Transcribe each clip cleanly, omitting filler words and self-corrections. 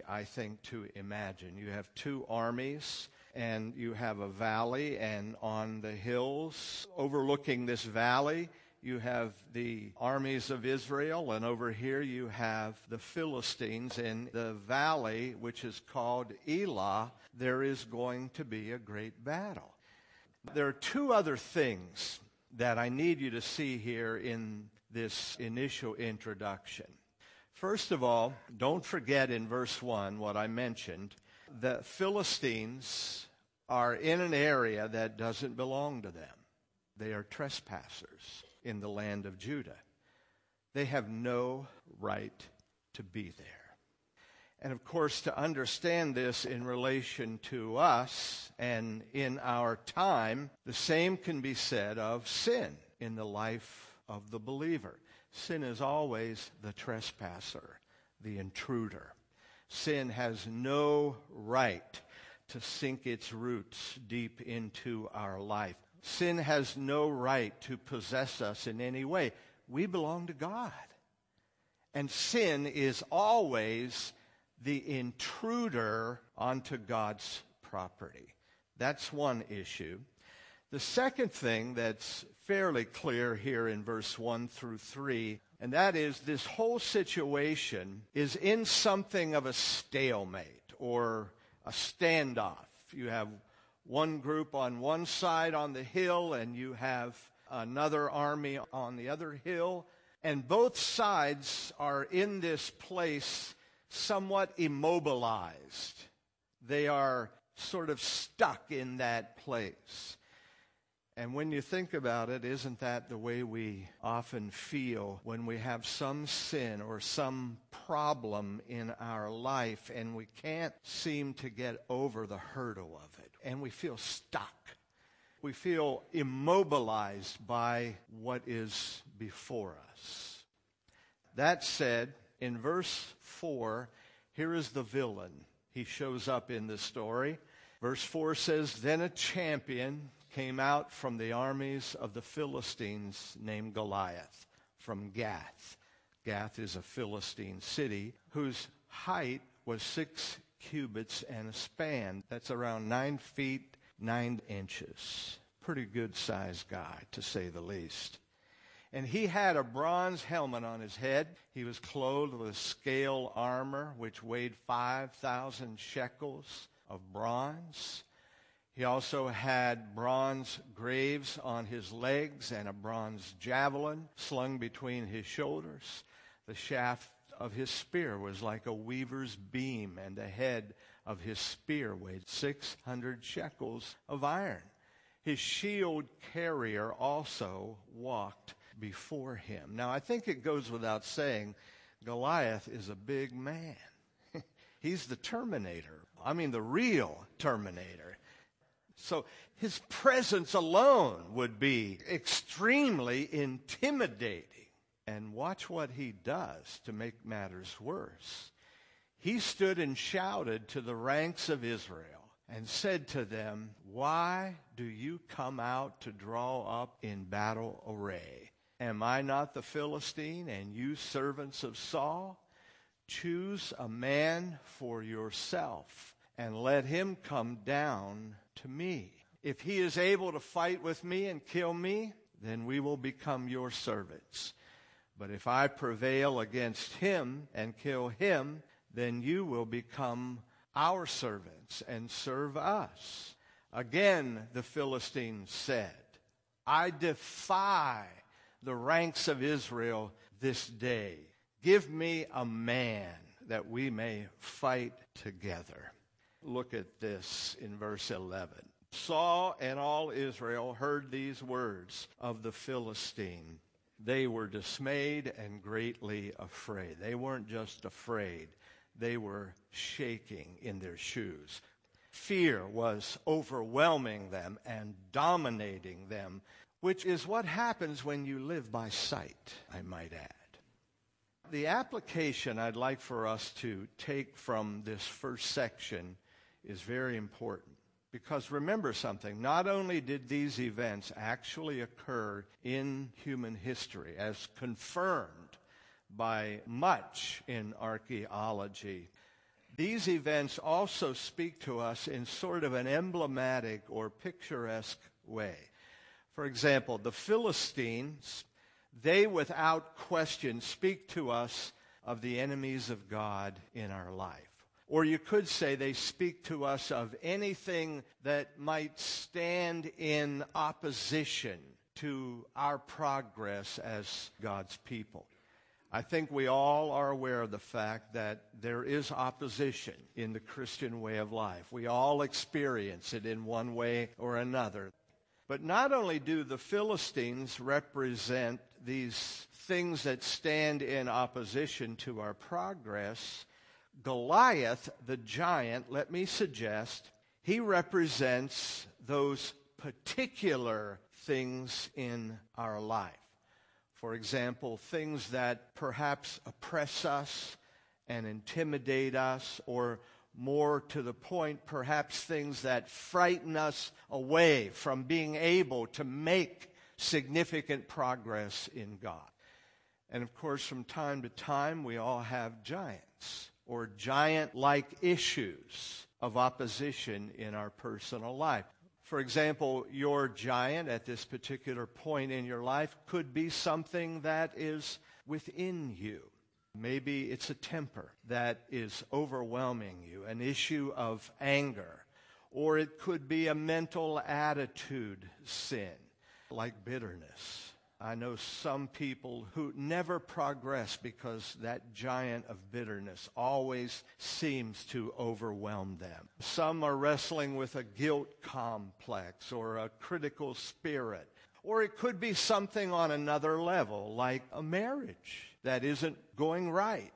I think, to imagine. You have two armies, and you have a valley, and on the hills overlooking this valley, you have the armies of Israel, and over here you have the Philistines. In the valley, which is called Elah, there is going to be a great battle. There are two other things that I need you to see here in this initial introduction. First of all, don't forget in verse 1 what I mentioned. The Philistines are in an area that doesn't belong to them. They are trespassers in the land of Judah. They have no right to be there. And of course, to understand this in relation to us and in our time, the same can be said of sin in the life of the believer. Sin is always the trespasser, the intruder. Sin has no right to sink its roots deep into our life. Sin has no right to possess us in any way. We belong to God. And sin is always the intruder onto God's property. That's one issue. The second thing that's fairly clear here in verse 1 through 3, and that is this whole situation is in something of a stalemate or a standoff. You have one group on one side on the hill, and you have another army on the other hill, and both sides are in this place somewhat immobilized. They are sort of stuck in that place. And when you think about it, isn't that the way we often feel when we have some sin or some problem in our life and we can't seem to get over the hurdle of it, and we feel stuck? We feel immobilized by what is before us. That said, in verse 4, here is the villain. He shows up in the story. Verse 4 says, "Then a champion came out from the armies of the Philistines named Goliath from Gath." Gath is a Philistine city whose height was 6 cubits and a span. That's around 9 feet, 9 inches. Pretty good-sized guy, to say the least. And he had a bronze helmet on his head. He was clothed with scale armor, which weighed 5,000 shekels of bronze. He also had bronze greaves on his legs and a bronze javelin slung between his shoulders. The shaft of his spear was like a weaver's beam, and the head of his spear weighed 600 shekels of iron. His shield carrier also walked before him. Now, I think it goes without saying, Goliath is a big man. He's the Terminator. I mean, the real Terminator. So his presence alone would be extremely intimidating. And watch what he does to make matters worse. He stood and shouted to the ranks of Israel and said to them, "Why do you come out to draw up in battle array? Am I not the Philistine, and you servants of Saul? Choose a man for yourself, and let him come down to me. If he is able to fight with me and kill me, then we will become your servants. But if I prevail against him and kill him, then you will become our servants and serve us." Again, the Philistines said, "I defy the ranks of Israel this day. Give me a man that we may fight together." Look at this in verse 11. Saul and all Israel heard these words of the Philistine. They were dismayed and greatly afraid. They weren't just afraid. They were shaking in their shoes. Fear was overwhelming them and dominating them, which is what happens when you live by sight, I might add. The application I'd like for us to take from this first section is very important. Because remember something, not only did these events actually occur in human history, as confirmed by much in archaeology, These events also speak to us in sort of an emblematic or picturesque way. For example, the Philistines, they without question speak to us of the enemies of God in our life. Or you could say they speak to us of anything that might stand in opposition to our progress as God's people. I think we all are aware of the fact that there is opposition in the Christian way of life. We all experience it in one way or another. But not only do the Philistines represent these things that stand in opposition to our progress, Goliath, the giant, let me suggest, he represents those particular things in our life. For example, things that perhaps oppress us and intimidate us, or more to the point, perhaps things that frighten us away from being able to make significant progress in God. And of course, from time to time, we all have giants or giant-like issues of opposition in our personal life. For example, your giant at this particular point in your life could be something that is within you. Maybe it's a temper that is overwhelming you, an issue of anger. Or it could be a mental attitude sin, like bitterness. I know some people who never progress because that giant of bitterness always seems to overwhelm them. Some are wrestling with a guilt complex or a critical spirit. Or it could be something on another level, like a marriage that isn't going right,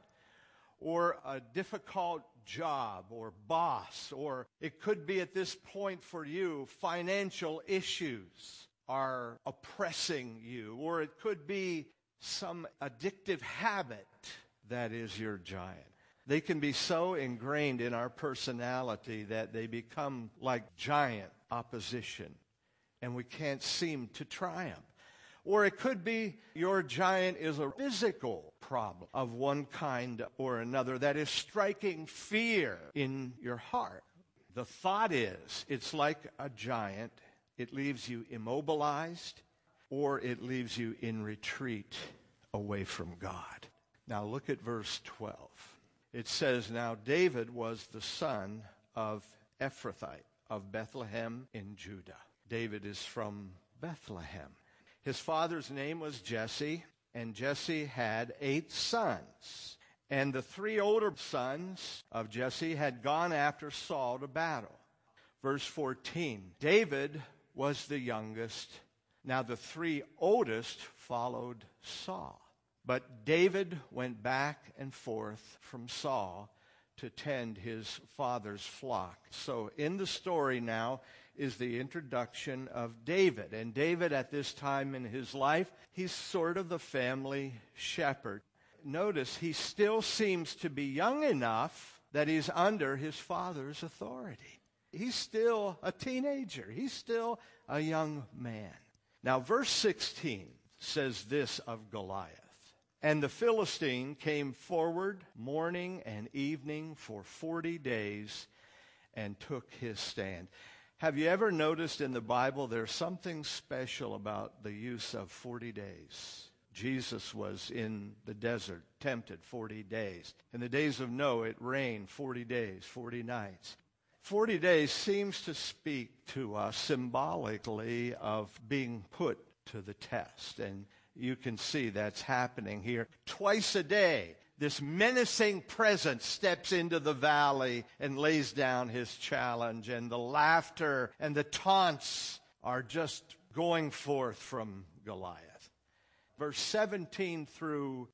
or a difficult job or boss, or it could be at this point for you, financial issues are oppressing you, or it could be some addictive habit that is your giant. They can be so ingrained in our personality that they become like giant opposition, and we can't seem to triumph. Or it could be your giant is a physical problem of one kind or another that is striking fear in your heart. The thought is, it's like a giant. It leaves you immobilized, or it leaves you in retreat away from God. Now look at verse 12. It says, "Now David was the son of Ephrathite of Bethlehem in Judah." David is from Bethlehem. His father's name was Jesse, and Jesse had 8 sons. And the 3 older sons of Jesse had gone after Saul to battle. Verse 14, David was the youngest. Now the 3 oldest followed Saul. But David went back and forth from Saul to tend his father's flock. So in the story now is the introduction of David. And David at this time in his life, he's sort of the family shepherd. Notice he still seems to be young enough that he's under his father's authority. He's still a teenager. He's still a young man. Now, verse 16 says this of Goliath. "And the Philistine came forward morning and evening for 40 days and took his stand." Have you ever noticed in the Bible there's something special about the use of 40 days? Jesus was in the desert, tempted 40 days. In the days of Noah, it rained 40 days, 40 nights. 40 days seems to speak to us symbolically of being put to the test. And you can see that's happening here. Twice a day, this menacing presence steps into the valley and lays down his challenge. And the laughter and the taunts are just going forth from Goliath. Verse 17 through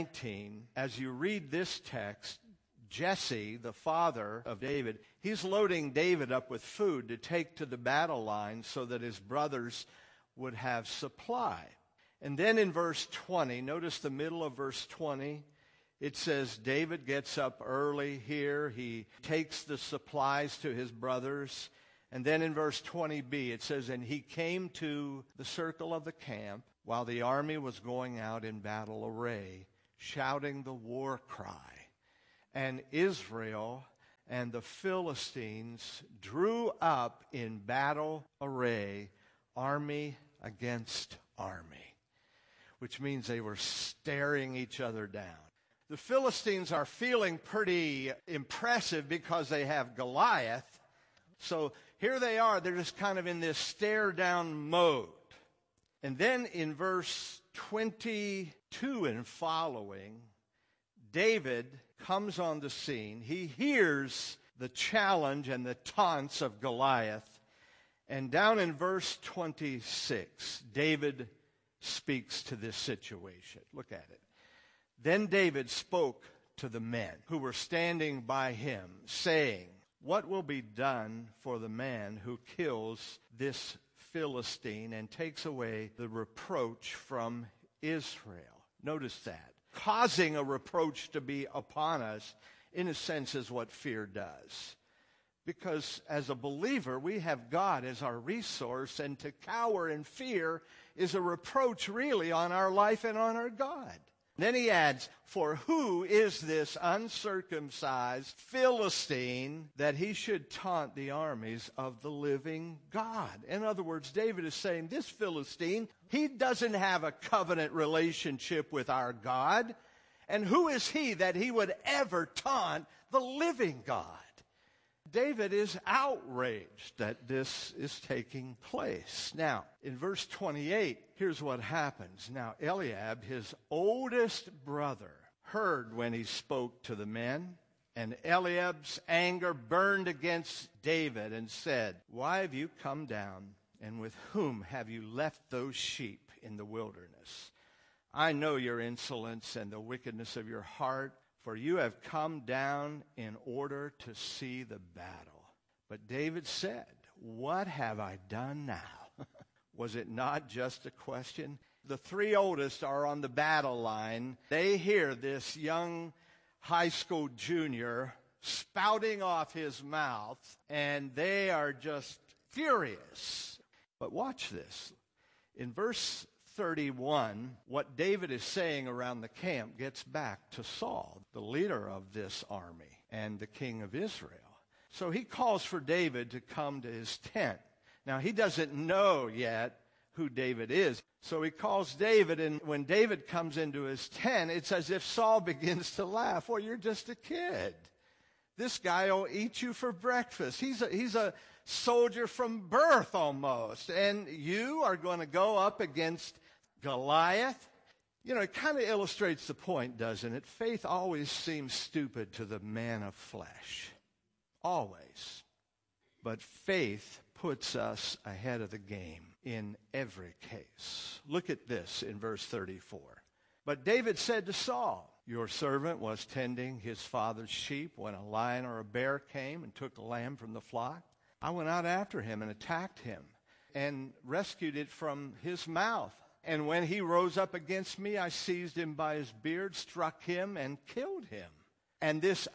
19, as you read this text, Jesse, the father of David, he's loading David up with food to take to the battle line so that his brothers would have supply. And then in verse 20, notice the middle of verse 20, it says David gets up early here. He takes the supplies to his brothers. And then in verse 20b, it says, "And he came to the circle of the camp while the army was going out in battle array, shouting the war cry. And Israel and the Philistines drew up in battle array, army against army, which means they were staring each other down. The Philistines are feeling pretty impressive because they have Goliath. So here they are. They're just kind of in this stare-down mode. And then in verse 22 and following, David comes on the scene. He hears the challenge and the taunts of Goliath. And down in verse 26, David speaks to this situation. Look at it. Then David spoke to the men who were standing by him, saying, "What will be done for the man who kills this Philistine and takes away the reproach from Israel?" Notice that. Causing a reproach to be upon us, in a sense, is what fear does. Because as a believer, we have God as our resource, and to cower in fear is a reproach really on our life and on our God. Then he adds, "For who is this uncircumcised Philistine that he should taunt the armies of the living God?" In other words, David is saying this Philistine, he doesn't have a covenant relationship with our God. And who is he that he would ever taunt the living God? David is outraged that this is taking place. Now, in verse 28, here's what happens. Now, Eliab, his oldest brother, heard when he spoke to the men, and Eliab's anger burned against David and said, "Why have you come down, and with whom have you left those sheep in the wilderness? I know your insolence and the wickedness of your heart, for you have come down in order to see the battle." But David said, "What have I done now?" Was it not just a question? The three oldest are on the battle line. They hear this young high school junior spouting off his mouth, and they are just furious. But watch this. In verse 31, what David is saying around the camp gets back to Saul, the leader of this army and the king of Israel. So he calls for David to come to his tent. Now, he doesn't know yet who David is. So he calls David, and when David comes into his tent, it's as if Saul begins to laugh. "Well, you're just a kid. This guy will eat you for breakfast. He's a soldier from birth almost. And you are going to go up against Goliath?" You know, it kind of illustrates the point, doesn't it? Faith always seems stupid to the man of flesh. Always. But faith puts us ahead of the game in every case. Look at this in verse 34. "But David said to Saul, 'Your servant was tending his father's sheep when a lion or a bear came and took a lamb from the flock. I went out after him and attacked him and rescued it from his mouth. And when he rose up against me, I seized him by his beard, struck him, and killed him. And this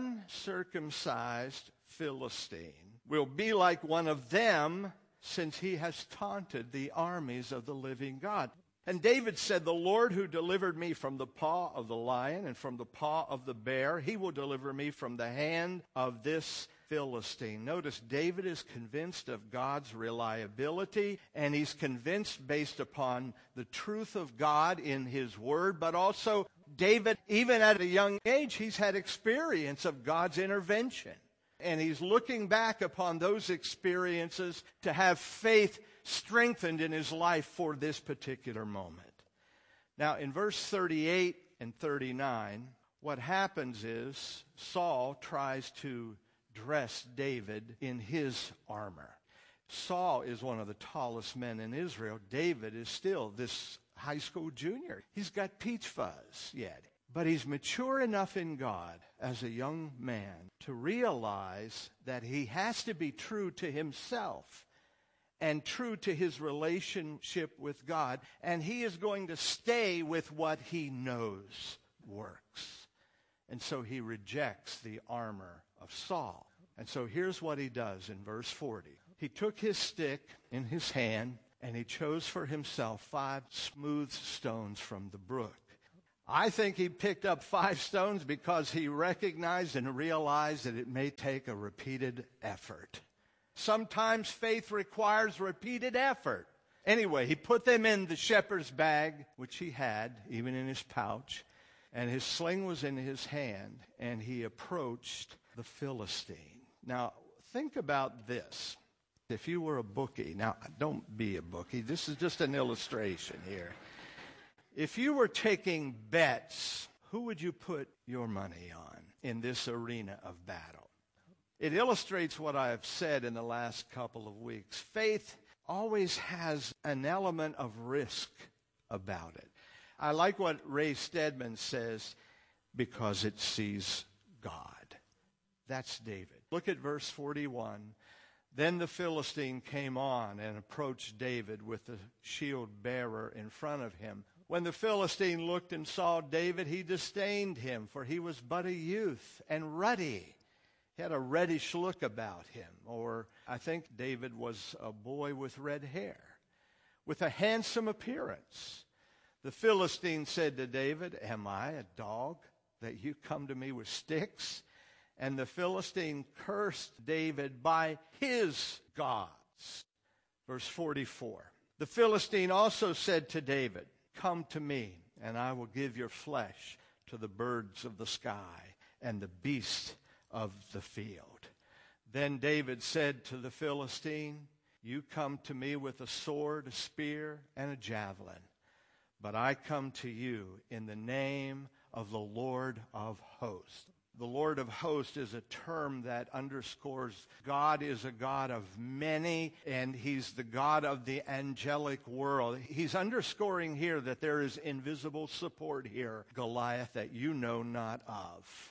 uncircumcised Philistine will be like one of them, since he has taunted the armies of the living God.' And David said, 'The Lord who delivered me from the paw of the lion and from the paw of the bear, he will deliver me from the hand of this Philistine.'" Notice, David is convinced of God's reliability, and he's convinced based upon the truth of God in his word, but also David, even at a young age, he's had experience of God's intervention. And he's looking back upon those experiences to have faith strengthened in his life for this particular moment. Now, in verse 38 and 39, what happens is Saul tries to dress David in his armor. Saul is one of the tallest men in Israel. David is still this high school junior. He's got peach fuzz yet. But he's mature enough in God as a young man to realize that he has to be true to himself and true to his relationship with God. And he is going to stay with what he knows works. And so he rejects the armor of Saul. And so here's what he does in verse 40. He took his stick in his hand, and he chose for himself 5 smooth stones from the brook. I think he picked up 5 stones because he recognized and realized that it may take a repeated effort. Sometimes faith requires repeated effort. Anyway, he put them in the shepherd's bag, which he had, even in his pouch, and his sling was in his hand, and he approached the Philistine. Now, think about this. If you were a bookie, now don't be a bookie, this is just an illustration here. If you were taking bets, who would you put your money on in this arena of battle? It illustrates what I have said in the last couple of weeks. Faith always has an element of risk about it. I like what Ray Stedman says, because it sees God. That's David. Look at verse 41. Then the Philistine came on and approached David with the shield bearer in front of him. When the Philistine looked and saw David, he disdained him, for he was but a youth and ruddy. He had a reddish look about him, or I think David was a boy with red hair, with a handsome appearance. The Philistine said to David, "Am I a dog that you come to me with sticks?" And the Philistine cursed David by his gods. Verse 44. The Philistine also said to David, "Come to me, and I will give your flesh to the birds of the sky and the beasts of the field." Then David said to the Philistine, "You come to me with a sword, a spear, and a javelin, but I come to you in the name of the Lord of hosts." The Lord of hosts is a term that underscores God is a God of many, and he's the God of the angelic world. He's underscoring here that there is invisible support here, Goliath, that you know not of.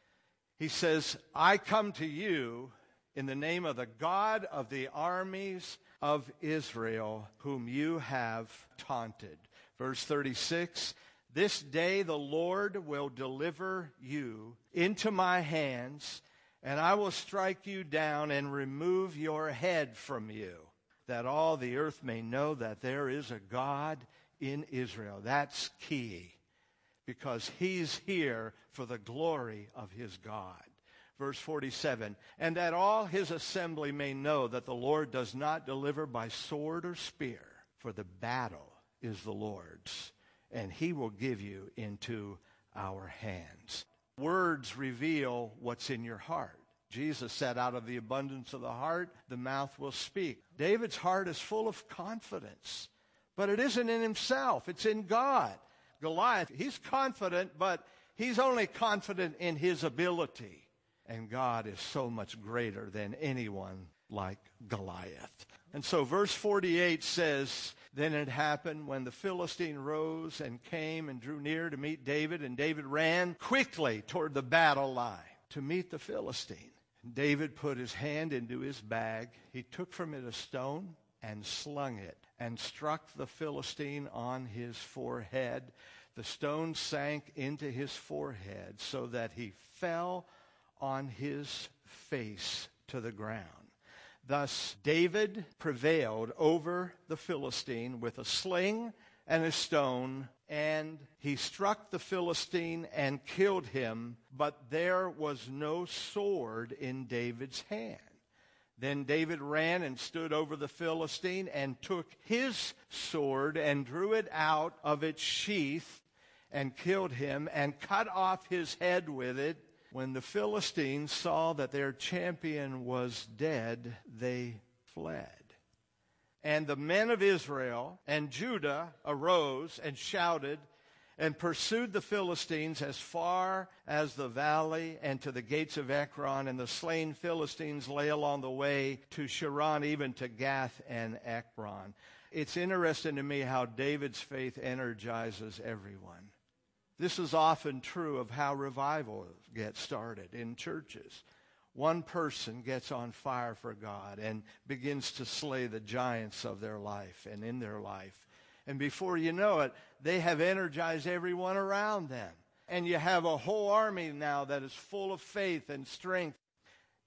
He says, "I come to you in the name of the God of the armies of Israel, whom you have taunted." Verse 36, "This day the Lord will deliver you into my hands, and I will strike you down and remove your head from you, that all the earth may know that there is a God in Israel." That's key, because he's here for the glory of his God. Verse 47, "And that all his assembly may know that the Lord does not deliver by sword or spear, for the battle is the Lord's, and he will give you into our hands." Words reveal what's in your heart. Jesus said, "Out of the abundance of the heart, the mouth will speak." David's heart is full of confidence, but it isn't in himself. It's in God. Goliath, he's confident, but he's only confident in his ability. And God is so much greater than anyone like Goliath. And so verse 48 says, "Then it happened when the Philistine rose and came and drew near to meet David, and David ran quickly toward the battle line to meet the Philistine. David put his hand into his bag. He took from it a stone and slung it and struck the Philistine on his forehead. The stone sank into his forehead so that he fell on his face to the ground. Thus David prevailed over the Philistine with a sling and a stone, and he struck the Philistine and killed him, but there was no sword in David's hand. Then David ran and stood over the Philistine and took his sword and drew it out of its sheath and killed him and cut off his head with it. When the Philistines saw that their champion was dead, they fled. And the men of Israel and Judah arose and shouted and pursued the Philistines as far as the valley and to the gates of Ekron. And the slain Philistines lay along the way to Sharon, even to Gath and Ekron. It's interesting to me how David's faith energizes everyone. This is often true of how revival gets started in churches. One person gets on fire for God and begins to slay the giants of their life and in their life. And before you know it, they have energized everyone around them. And you have a whole army now that is full of faith and strength.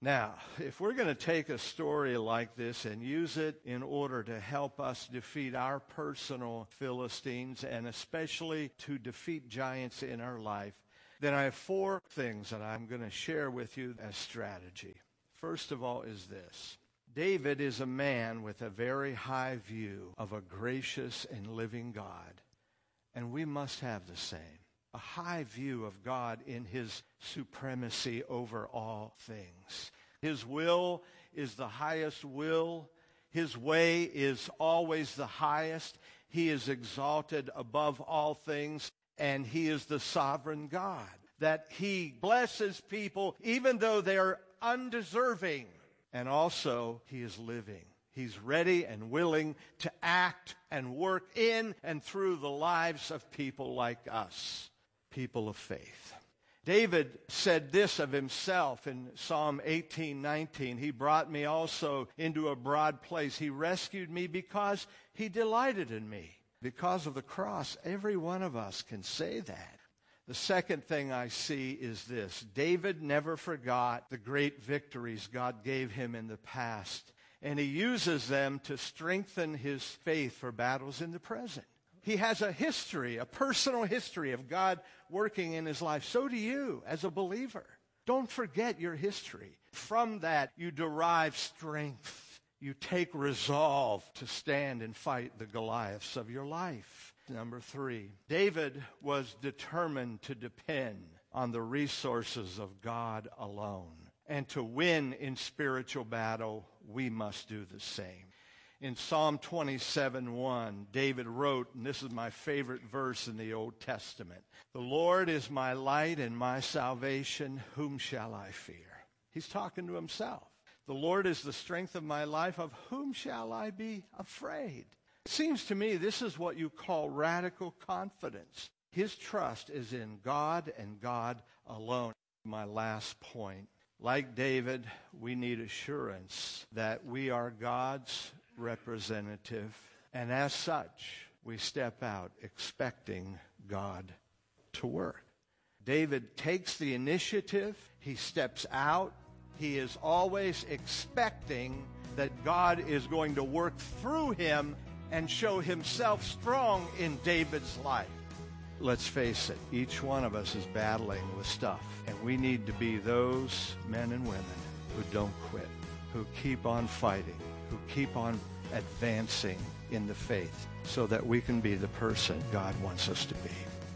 Now, if we're going to take a story like this and use it in order to help us defeat our personal Philistines and especially to defeat giants in our life, then I have 4 things that I'm going to share with you as strategy. First of all is this. David is a man with a very high view of a gracious and living God, and we must have the same. A high view of God in his supremacy over all things. His will is the highest will. His way is always the highest. He is exalted above all things, and he is the sovereign God. That he blesses people even though they're undeserving. And also, he is living. He's ready and willing to act and work in and through the lives of people like us. People of faith. David said this of himself in Psalm 18:19. He brought me also into a broad place. He rescued me because he delighted in me. Because of the cross, every one of us can say that. The second thing I see is this. David never forgot the great victories God gave him in the past, and he uses them to strengthen his faith for battles in the present. He has a history, a personal history of God working in his life. So do you as a believer. Don't forget your history. From that, you derive strength. You take resolve to stand and fight the Goliaths of your life. Number 3, David was determined to depend on the resources of God alone. And to win in spiritual battle, we must do the same. In Psalm 27:1, David wrote, and this is my favorite verse in the Old Testament, "The Lord is my light and my salvation, whom shall I fear?" He's talking to himself. "The Lord is the strength of my life, of whom shall I be afraid?" It seems to me this is what you call radical confidence. His trust is in God and God alone. My last point, like David, we need assurance that we are God's representative, and as such, we step out expecting God to work. David takes the initiative. He steps out. He is always expecting that God is going to work through him and show himself strong in David's life. Let's face it, each one of us is battling with stuff, and we need to be those men and women who don't quit, who keep on fighting, who keep on advancing in the faith so that we can be the person God wants us to be.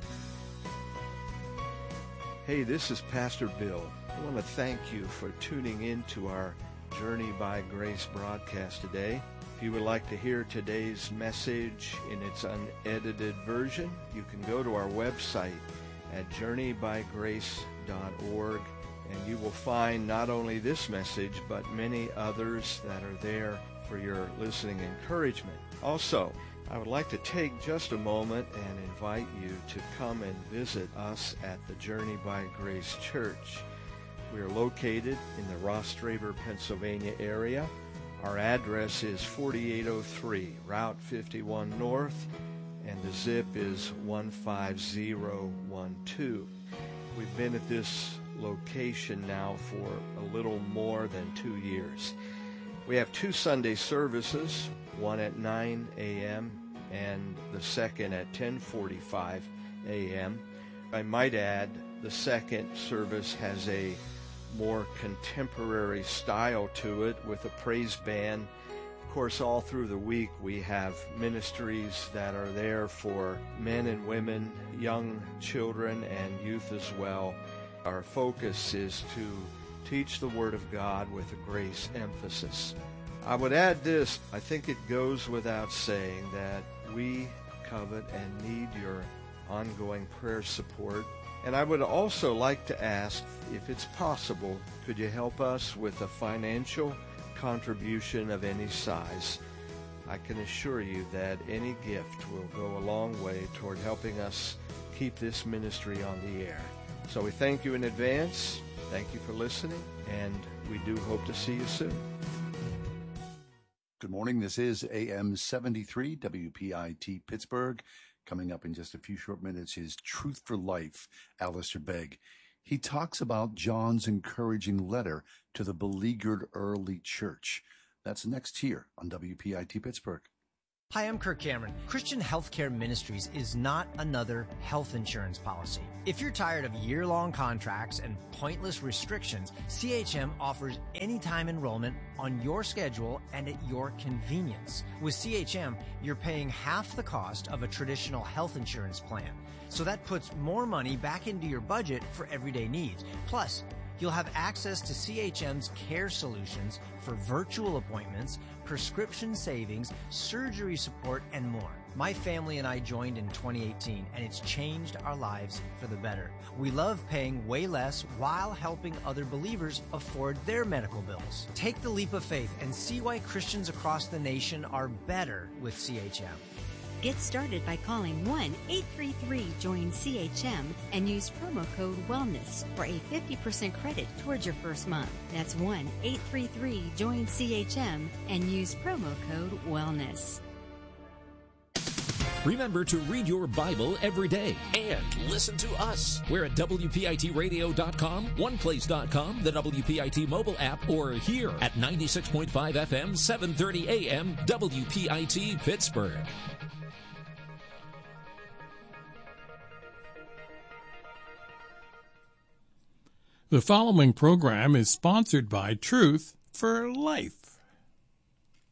Hey, this is Pastor Bill. I want to thank you for tuning in to our Journey by Grace broadcast today. If you would like to hear today's message in its unedited version, you can go to our website at journeybygrace.org, and you will find not only this message, but many others that are there for your listening encouragement. Also, I would like to take just a moment and invite you to come and visit us at the Journey by Grace Church. We are located in the Ross Draper, Pennsylvania area. Our address is 4803 Route 51 North, and the zip is 15012. We've been at this location now for a little more than 2 years. We have 2 Sunday services, one at 9 a.m. and the second at 10:45 a.m. I might add, the second service has a more contemporary style to it with a praise band. Of course, all through the week we have ministries that are there for men and women, young children, and youth as well. Our focus is to teach the Word of God with a grace emphasis. I would add this. I think it goes without saying that we covet and need your ongoing prayer support. And I would also like to ask, if it's possible, could you help us with a financial contribution of any size? I can assure you that any gift will go a long way toward helping us keep this ministry on the air. So we thank you in advance. Thank you for listening, and we do hope to see you soon. Good morning. This is AM 73 WPIT Pittsburgh. Coming up in just a few short minutes is Truth for Life, Alistair Begg. he talks about John's encouraging letter to the beleaguered early church. That's next here on WPIT Pittsburgh. Hi, I'm Kirk Cameron. Christian Healthcare Ministries is not another health insurance policy. If you're tired of year-long contracts and pointless restrictions, CHM offers anytime enrollment on your schedule and at your convenience. With CHM, you're paying half the cost of a traditional health insurance plan. So that puts more money back into your budget for everyday needs. Plus, you'll have access to CHM's care solutions for virtual appointments, prescription savings, surgery support, and more. My family and I joined in 2018, and it's changed our lives for the better. We love paying way less while helping other believers afford their medical bills. Take the leap of faith and see why Christians across the nation are better with CHM. Get started by calling 1-833-JOIN-CHM and use promo code WELLNESS for a 50% credit towards your first month. That's 1-833-JOIN-CHM and use promo code WELLNESS. Remember to read your Bible every day and listen to us. We're at WPITradio.com, OnePlace.com, the WPIT mobile app, or here at 96.5 FM, 730 AM, WPIT Pittsburgh. The following program is sponsored by Truth for Life.